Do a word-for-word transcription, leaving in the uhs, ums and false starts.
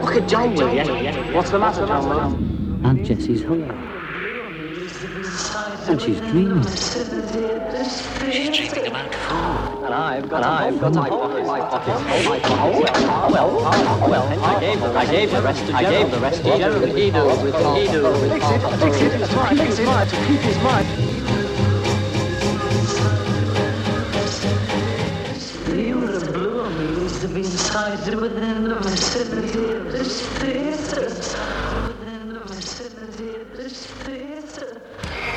Look at John, will you? What's the matter, John? Aunt Jessie's home. And she's dreaming. She's dreaming about food. And I've got, and I've got my pockets, my pockets, my pockets. Oh, well, well, oh, well. I gave the, I gave the rest to, I gave the rest to Jeremy. He knew, he knew. Fix it, fix it, it's mine, fix it, to keep his mind. You were the blue on me used to be inside within the vicinity of this theater. Within the vicinity of this theater.